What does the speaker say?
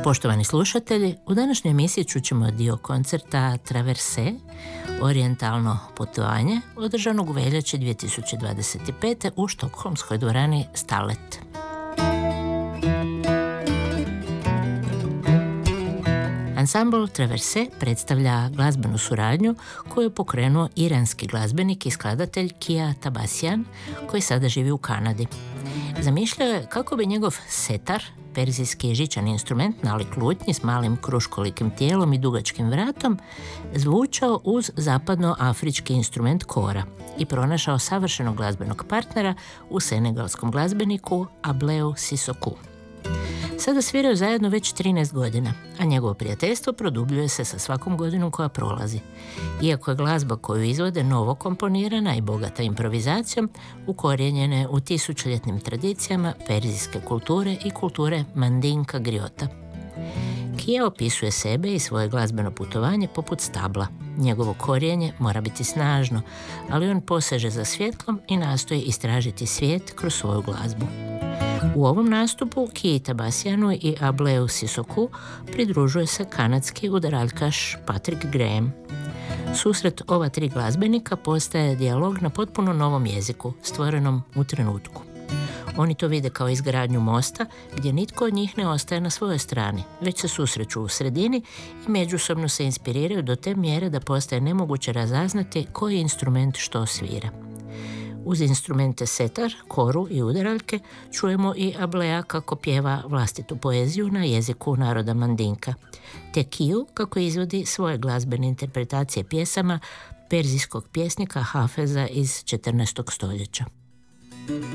Poštovani slušatelji, u današnjoj emisiji čućemo dio koncerta Traverse, orijentalno putovanje, održanog u veljači 2025. u štokholmskoj dvorani Stallet. Ansambl Traverse predstavlja glazbenu suradnju koju je pokrenuo iranski glazbenik i skladatelj Kia Tabasian, koji sada živi u Kanadi. Zamišljao je kako bi njegov setar, perzijski žičan instrument nalik lutnji s malim kruškolikim tijelom i dugačkim vratom, zvučao uz zapadnoafrički instrument kora i pronašao savršenog glazbenog partnera u senegalskom glazbeniku Ableu Sissoko. Sada sviraju zajedno već 13 godina, a njegovo prijateljstvo produbljuje se sa svakom godinom koja prolazi. Iako je glazba koju izvode novo komponirana i bogata improvizacijom, ukorijenjena je u tisućljetnim tradicijama perzijske kulture i kulture Mandinka Griota. Kia opisuje sebe i svoje glazbeno putovanje poput stabla. Njegovo korijenje mora biti snažno, ali on poseže za svjetlom i nastoji istražiti svijet kroz svoju glazbu. U ovom nastupu Kiji Tabasianu i Ableu Sissoku pridružuje se kanadski udaraljkaš Patrick Graham. Susret ova tri glazbenika postaje dijalog na potpuno novom jeziku, stvorenom u trenutku. Oni to vide kao izgradnju mosta gdje nitko od njih ne ostaje na svojoj strani, već se susreću u sredini i međusobno se inspiriraju do te mjere da postaje nemoguće razaznati koji instrument što svira. Uz instrumente setar, koru i udaraljke čujemo i Ablea kako pjeva vlastitu poeziju na jeziku naroda Mandinka, te Kiju kako izvodi svoje glazbene interpretacije pjesama perzijskog pjesnika Hafeza iz 14. stoljeća.